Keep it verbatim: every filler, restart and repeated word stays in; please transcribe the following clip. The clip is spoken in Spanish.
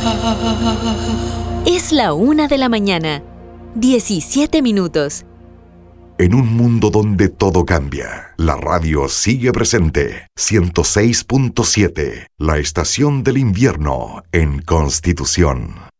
Es la una de la mañana, diecisiete minutos. En un mundo donde todo cambia, la radio sigue presente. ciento seis punto siete, la estación del invierno en Constitución.